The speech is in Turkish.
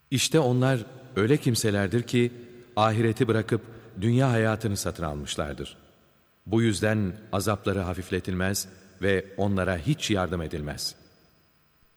İşte onlar öyle kimselerdir ki ahireti bırakıp dünya hayatını satın almışlardır. Bu yüzden azapları hafifletilmez ve onlara hiç yardım edilmez.''